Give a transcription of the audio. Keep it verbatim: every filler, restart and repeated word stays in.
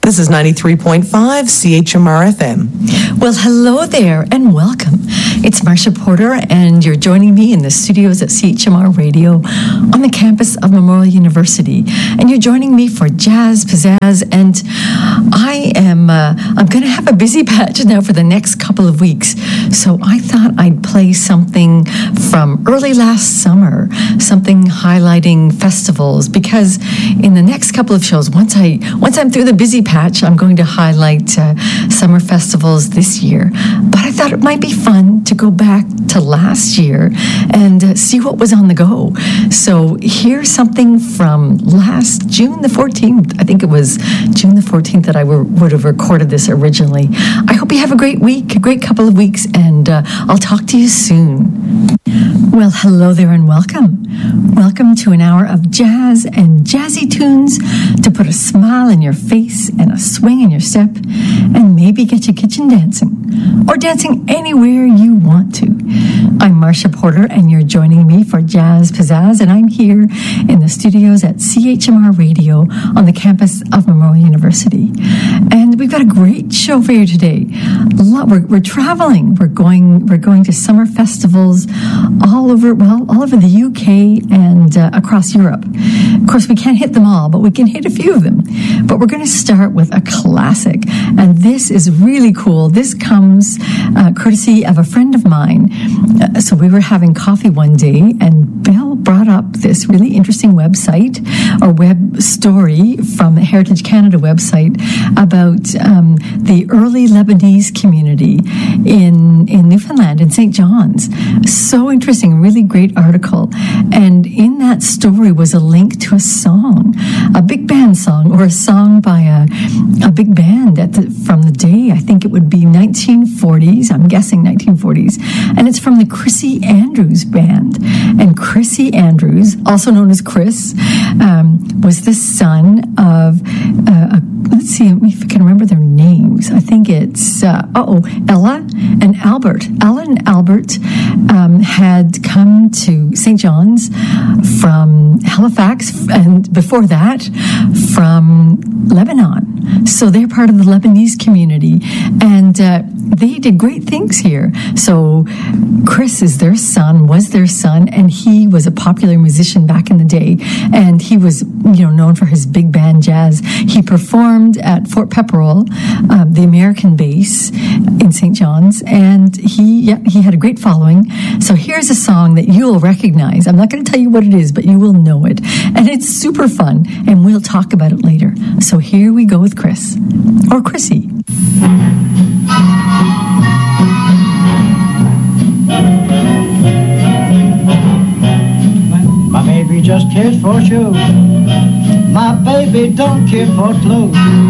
This is ninety-three point five C H M R F M. Well, hello there and welcome. It's Marcia Porter, and you're joining me in the studios at C H M R Radio on the campus of Memorial University. And you're joining me for Jazz Pizzazz, and I am uh, I'm going to have a busy patch now for the next couple of weeks. So I thought I'd play something from early last summer, something highlighting festivals, because in the next couple of shows, once I once I'm through the busy patch, I'm going to highlight uh, summer festivals this year. But I thought it might be fun to go back to last year and uh, see what was on the go. So here's something from last June the fourteenth. I think it was June the fourteenth that I were, would have recorded this originally. I hope you have a great week, a great couple of weeks, and uh, I'll talk to you soon. Well, hello there and welcome. Welcome to an hour of jazz and jazzy tunes to put a smile in your face and a swing in your step and maybe get your kitchen dancing or dancing anywhere you want to. I'm Marcia Porter, and you're joining me for Jazz Pizzazz, and I'm here in the studios at C H M R Radio on the campus of Memorial University. And we've got a great show for you today. We're, we're traveling. We're going. We're going to summer festivals all over. Well, all over the U K and uh, across Europe. Of course, we can't hit them all, but we can hit a few of them. But we're going to start with a classic, and this is really cool. This comes uh, courtesy of a friend of mine. Uh, so we were having coffee one day, and Bill brought up this really interesting website or web story from the Heritage Canada website about um, the early Lebanese community in in Newfoundland, in Saint John's. So interesting, really great article. And in that story was a link to a song, a big band song, or a song by a, a big band at the, from the day, I think it would be nineteen forties, I'm guessing nineteen forties, and it's from the Chrissy Andrews Band. And Chrissy Andrews, also known as Chris, um, was the son of, uh, a, let's see if I can remember their names. I think it's, uh, oh, Ella and Albert. Ella and Albert um, had come to Saint John's from Halifax, and before that, from Lebanon. So they're part of the Lebanese community, and uh, they did great things here. So Chris is their son, was their son, and he was a popular musician back in the day, and he was, you know, known for his big band jazz. He performed at Fort Pepperell, um, the American base in Saint John's, and he yeah, he had a great following. So here's a song that you'll recognize. I'm not going to tell you what it is, but you will know it, and it's super fun, and we'll talk about it later. So here we go with Chris, or Chrissy. My baby just cares for shoes. My baby don't care for clothes.